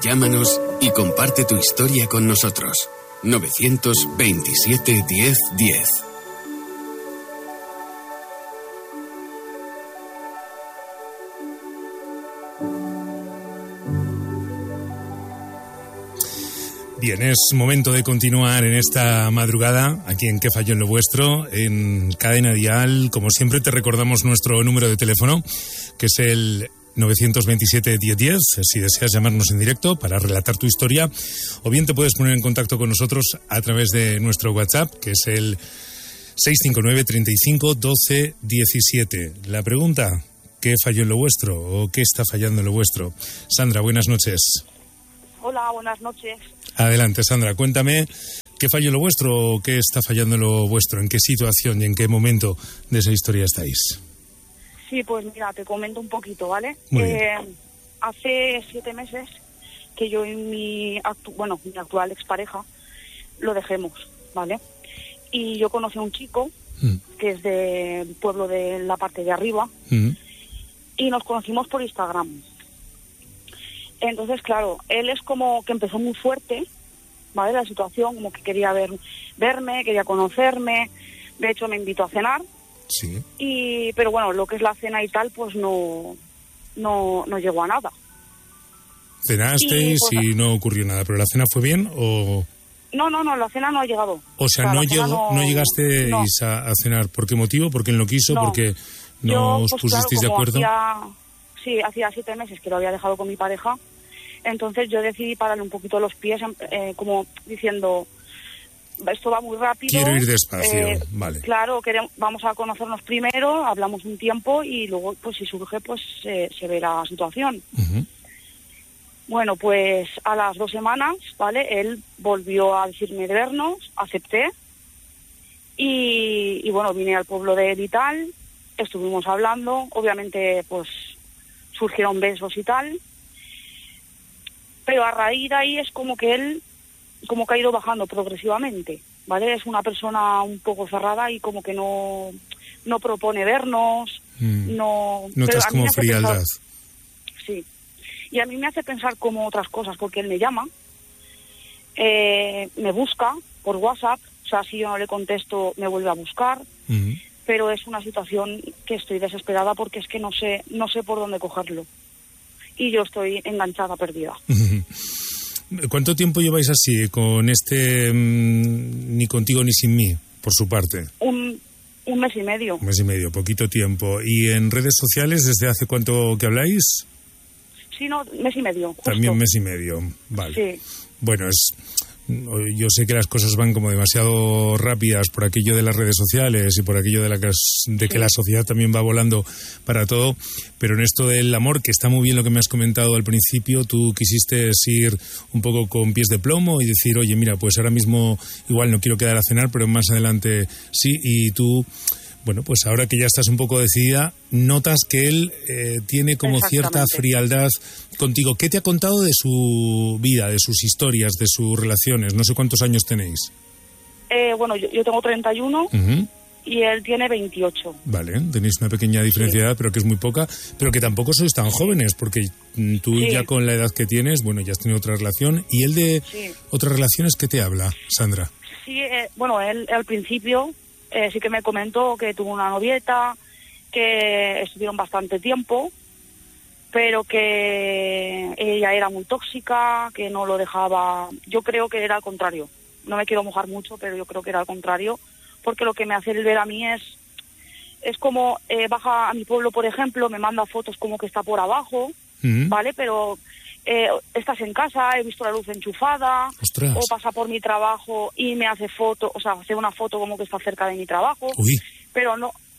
Llámanos y comparte tu historia con nosotros. 927 10 10. Bien, es momento de continuar en esta madrugada, aquí en ¿Qué falló en lo vuestro? En Cadena Dial. Como siempre, te recordamos nuestro número de teléfono, que es el 927 10 10, si deseas llamarnos en directo para relatar tu historia, o bien te puedes poner en contacto con nosotros a través de nuestro WhatsApp, que es el 659 35 12 17. La pregunta, ¿qué falló en lo vuestro? ¿O qué está fallando en lo vuestro? Sandra, buenas noches. Hola, buenas noches. Adelante, Sandra, cuéntame, ¿qué falló en lo vuestro o qué está fallando en lo vuestro? ¿En qué situación y en qué momento de esa historia estáis? Sí, pues mira, te comento un poquito, ¿vale? Muy bien. Hace 7 meses que yo y mi actual expareja lo dejemos, ¿vale? Y yo conocí a un chico que es del pueblo de la parte de arriba y nos conocimos por Instagram. Entonces, claro, él es como que empezó muy fuerte, ¿vale? La situación, como que quería verme, quería conocerme. De hecho, me invitó a cenar. Sí. Pero bueno, lo que es la cena y tal, pues no llegó a nada. ¿Cenasteis y no ocurrió nada? ¿Pero la cena fue bien o...? No, la cena no ha llegado. O sea, no llegasteis a cenar. ¿Por qué motivo? ¿Porque él no quiso? No. ¿Porque no os pusisteis de acuerdo? Hacía 7 meses que lo había dejado con mi pareja. Entonces yo decidí pararle un poquito los pies, como diciendo, esto va muy rápido. Quiero ir despacio, vale. Claro, vamos a conocernos primero, hablamos un tiempo y luego, pues si surge, pues se ve la situación. Uh-huh. Bueno, pues a las 2 semanas, ¿vale? Él volvió a decirme de vernos, acepté. Y bueno, vine al pueblo de él y tal, estuvimos hablando, obviamente, pues surgieron besos y tal. Pero a raíz de ahí es como que él ha ido bajando progresivamente, ¿vale? Es una persona un poco cerrada y como que no propone vernos, no... Notas como frialdad. Sí. Y a mí me hace pensar como otras cosas, porque él me llama, me busca por WhatsApp, o sea, si yo no le contesto, me vuelve a buscar, pero es una situación que estoy desesperada porque es que no sé por dónde cogerlo. Y yo estoy enganchada, perdida. ¿Cuánto tiempo lleváis así con ni contigo ni sin mí, por su parte? Un mes y medio. Un mes y medio, poquito tiempo. ¿Y en redes sociales desde hace cuánto que habláis? Sí, no, mes y medio. Justo. También mes y medio, vale. Sí. Bueno, yo sé que las cosas van como demasiado rápidas por aquello de las redes sociales y por aquello de que la sociedad también va volando para todo, pero en esto del amor, que está muy bien lo que me has comentado al principio, tú quisiste ir un poco con pies de plomo y decir, oye, mira, pues ahora mismo igual no quiero quedar a cenar, pero más adelante sí, y tú... Bueno, pues ahora que ya estás un poco decidida, notas que él tiene como cierta frialdad contigo. ¿Qué te ha contado de su vida, de sus historias, de sus relaciones? No sé cuántos años tenéis. Bueno, yo tengo 31 y él tiene 28. Vale, tenéis una pequeña diferencia de edad, pero que es muy poca, pero que tampoco sois tan jóvenes, porque tú ya con la edad que tienes, bueno, ya has tenido otra relación. ¿Y él de otras relaciones qué te habla, Sandra? Sí, bueno, él al principio... sí que me comentó que tuvo una novieta, que estuvieron bastante tiempo, pero que ella era muy tóxica, que no lo dejaba... Yo creo que era al contrario. No me quiero mojar mucho, pero yo creo que era al contrario, porque lo que me hace él ver a mí es como baja a mi pueblo, por ejemplo, me manda fotos como que está por abajo, ¿vale? Pero... estás en casa, he visto la luz enchufada. ¡Ostras! O pasa por mi trabajo y me hace foto, o sea, hace una foto como que está cerca de mi trabajo. Uy. Pero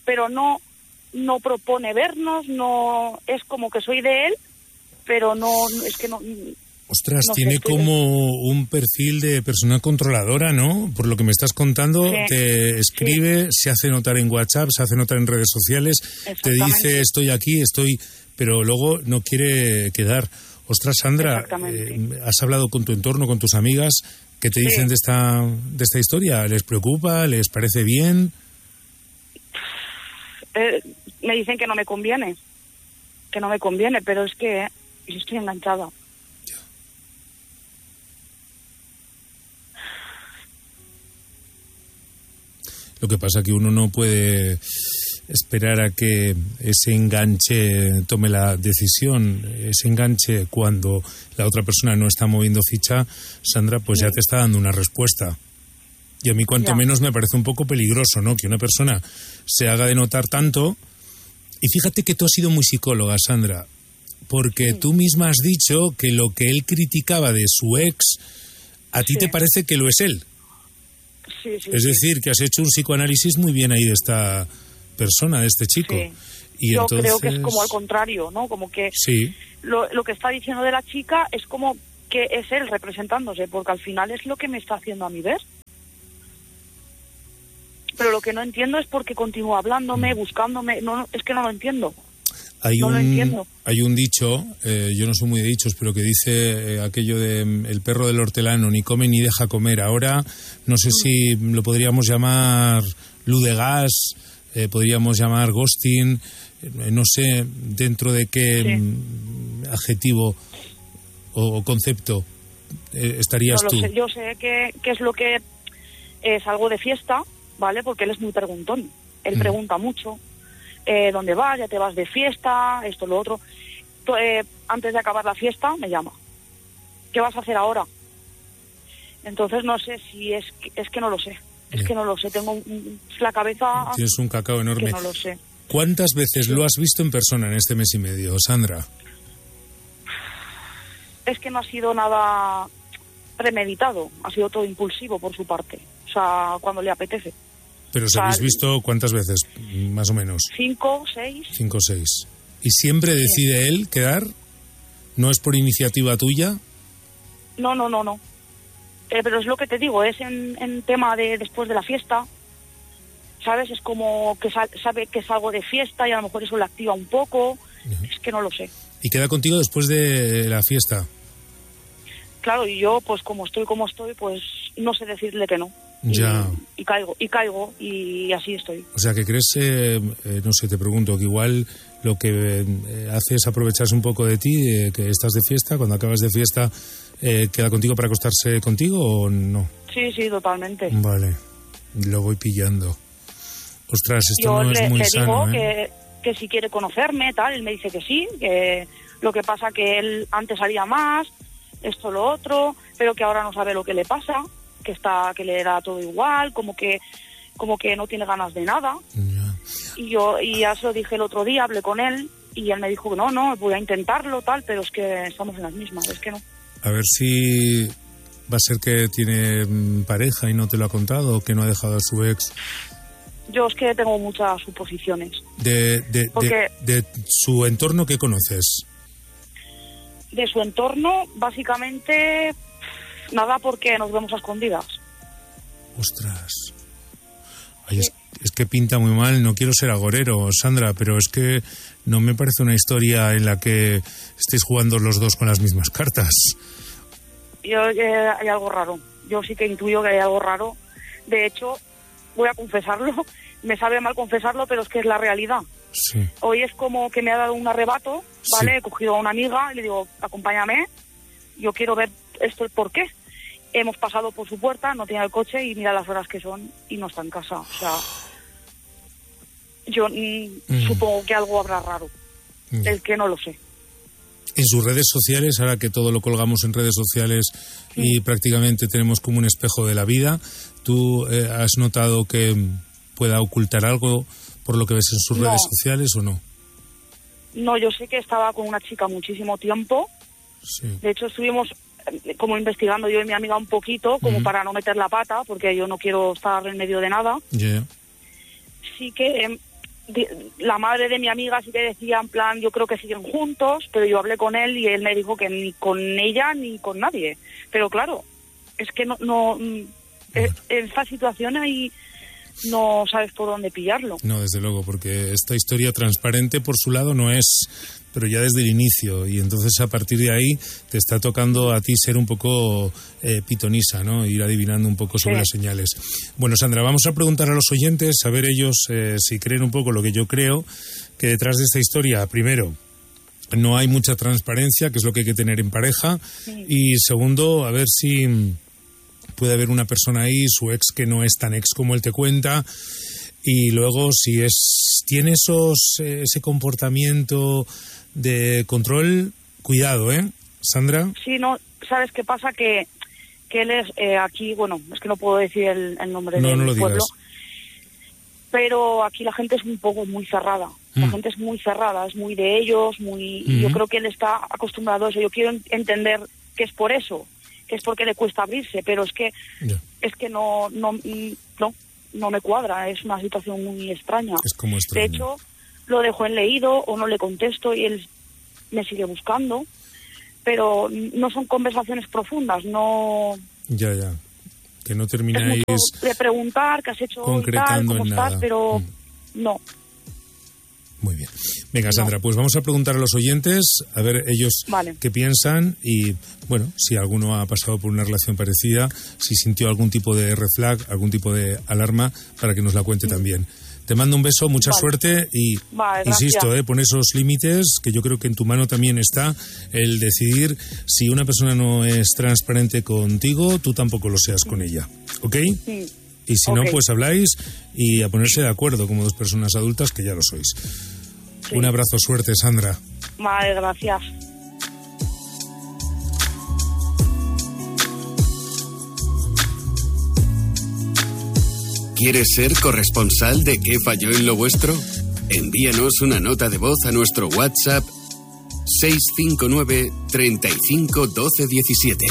no propone vernos, no es como que soy de él, pero no es que no. Ostras, no tiene como un perfil de persona controladora, ¿no? Por lo que me estás contando, te escribe, se hace notar en WhatsApp, se hace notar en redes sociales, te dice estoy aquí, pero luego no quiere quedar. Ostras, Sandra, ¿has hablado con tu entorno, con tus amigas? ¿Qué te dicen de esta historia? ¿Les preocupa? ¿Les parece bien? Me dicen que no me conviene, pero es que yo estoy enganchada. Lo que pasa que uno no puede esperar a que ese enganche tome la decisión. Ese enganche, cuando la otra persona no está moviendo ficha, Sandra, pues ya te está dando una respuesta. Y a mí cuanto menos me parece un poco peligroso, ¿no? Que una persona se haga de notar tanto. Y fíjate que tú has sido muy psicóloga, Sandra, porque tú misma has dicho que lo que él criticaba de su ex, a ti te parece que lo es él. Sí, es decir, que has hecho un psicoanálisis muy bien ahí de esta persona, de este chico. Sí. Y yo entonces... creo que es como al contrario, ¿no? Como que lo que está diciendo de la chica es como que es él representándose, porque al final es lo que me está haciendo a mí ver. Pero lo que no entiendo es por qué continúa hablándome, buscándome. No, es que no lo entiendo. Hay lo entiendo. Hay un dicho, yo no soy muy de dichos, pero que dice aquello de el perro del hortelano ni come ni deja comer. Ahora no sé si lo podríamos llamar luz de gas, podríamos llamar ghosting, no sé dentro de qué adjetivo o concepto estarías no lo tú. Sé. Yo sé que es lo que es algo de fiesta, ¿vale? Porque él es muy preguntón. Él pregunta mucho. ¿Dónde vas? ¿Ya te vas de fiesta? Esto, lo otro. Antes de acabar la fiesta, me llama. ¿Qué vas a hacer ahora? Entonces no sé si es que no lo sé. Es que no lo sé. Tengo la cabeza... Tienes un cacao enorme. Que no lo sé. ¿Cuántas veces lo has visto en persona en este mes y medio, Sandra? Es que no ha sido nada premeditado. Ha sido todo impulsivo por su parte. O sea, cuando le apetece. ¿Pero os habéis visto cuántas veces, más o menos? 5, 6. 5 o 6. ¿Y siempre decide él quedar? ¿No es por iniciativa tuya? No. Pero es lo que te digo, es en tema de después de la fiesta, ¿sabes? Es como que sabe que es algo de fiesta y a lo mejor eso le activa un poco. Es que no lo sé. ¿Y queda contigo después de la fiesta? Claro, y yo, pues como estoy, pues no sé decirle que no. Ya. Y caigo, y así estoy. O sea, que crees, no sé, te pregunto, que igual lo que hace es aprovecharse un poco de ti, que estás de fiesta, cuando acabas de fiesta, ¿queda contigo para acostarse contigo o no? Sí, totalmente. Vale, lo voy pillando. Ostras, esto yo no es muy sano, Yo le digo que si quiere conocerme, tal, él me dice que sí, que lo que pasa que él antes haría más, esto, lo otro, pero que ahora no sabe lo que le pasa, que le da todo igual, como que no tiene ganas de nada. Ya. Y ya se lo dije el otro día, hablé con él y él me dijo que no, voy a intentarlo, tal, pero es que estamos en las mismas, es que no. A ver si va a ser que tiene pareja y no te lo ha contado, o que no ha dejado a su ex. Yo es que tengo muchas suposiciones. De su entorno, ¿qué conoces? De su entorno, básicamente... Nada, porque nos vemos a escondidas. Ostras. Ay, es que pinta muy mal. No quiero ser agorero, Sandra, pero es que no me parece una historia en la que estéis jugando los dos con las mismas cartas. Hay algo raro. Yo sí que intuyo que hay algo raro. De hecho, voy a confesarlo. Me sabe mal confesarlo, pero es que es la realidad. Sí. Hoy es como que me ha dado un arrebato, ¿vale? Sí. He cogido a una amiga y le digo, acompáñame. Yo quiero ver esto, el por qué. Hemos pasado por su puerta, no tiene el coche y mira las horas que son y no está en casa. O sea, yo supongo que algo habrá raro. El que no lo sé. En sus redes sociales, ahora que todo lo colgamos en redes sociales y prácticamente tenemos como un espejo de la vida, ¿tú has notado que pueda ocultar algo por lo que ves en sus redes sociales o no? No, yo sé que estaba con una chica muchísimo tiempo. Sí. De hecho, estuvimos como investigando yo y mi amiga un poquito, como para no meter la pata, porque yo no quiero estar en medio de nada. Yeah. Sí que la madre de mi amiga sí que decía, en plan, yo creo que siguen juntos, pero yo hablé con él y él me dijo que ni con ella ni con nadie. Pero claro, es que en esta situación ahí no sabes por dónde pillarlo. No, desde luego, porque esta historia transparente por su lado no es, pero ya desde el inicio, y entonces a partir de ahí te está tocando a ti ser un poco pitonisa, ¿no? Ir adivinando un poco sobre las señales. Bueno, Sandra, vamos a preguntar a los oyentes, a ver ellos si creen un poco lo que yo creo, que detrás de esta historia, primero, no hay mucha transparencia, que es lo que hay que tener en pareja, y segundo, a ver si puede haber una persona ahí, su ex que no es tan ex como él te cuenta, y luego si tiene ese comportamiento de control, cuidado, Sandra. Sí, no, ¿sabes qué pasa? Que él es aquí, bueno, es que no puedo decir el nombre del lo pueblo, digas. Pero aquí la gente es muy cerrada. La gente es muy cerrada, es muy de ellos, y yo creo que él está acostumbrado a eso. Yo quiero entender que es por eso, que es porque le cuesta abrirse, pero es que no me cuadra, es una situación muy extraña. Es como extraño. De hecho, lo dejo en leído o no le contesto y él me sigue buscando, pero no son conversaciones profundas, no... Ya, que no termináis... Es mucho de preguntar qué has hecho concretando hoy, cómo en estás, nada. pero no. Muy bien. Venga, Sandra, pues vamos a preguntar a los oyentes, a ver ellos qué piensan y, bueno, si alguno ha pasado por una relación parecida, si sintió algún tipo de red flag, algún tipo de alarma, para que nos la cuente también. Te mando un beso, mucha suerte y, insisto, pon esos límites, que yo creo que en tu mano también está el decidir si una persona no es transparente contigo, tú tampoco lo seas con ella, ¿ok? Sí. Y si no, pues habláis y a ponerse de acuerdo como dos personas adultas, que ya lo sois. Sí. Un abrazo, suerte, Sandra. Vale, gracias. ¿Quieres ser corresponsal de ¿Qué falló en lo vuestro? Envíanos una nota de voz a nuestro WhatsApp 659 35 12 17.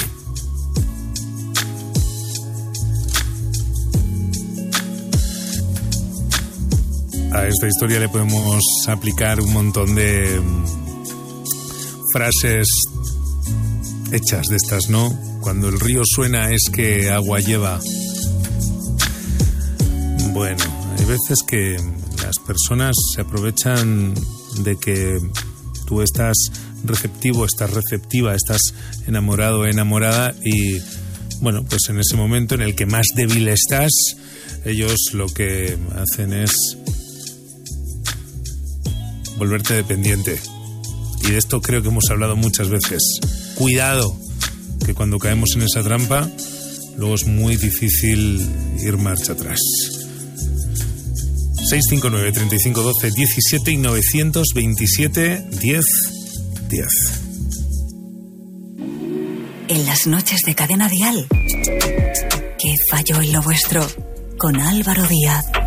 A esta historia le podemos aplicar un montón de frases hechas de estas, ¿no? Cuando el río suena es que agua lleva. Bueno, hay veces que las personas se aprovechan de que tú estás receptivo, estás receptiva, estás enamorado o enamorada y, bueno, pues en ese momento en el que más débil estás, ellos lo que hacen es volverte dependiente. Y de esto creo que hemos hablado muchas veces. Cuidado, que cuando caemos en esa trampa, luego es muy difícil ir marcha atrás. 659 35 12 17 y 927 10 10. En las noches de Cadena Dial, ¿qué falló en lo vuestro? Con Álvaro Díaz.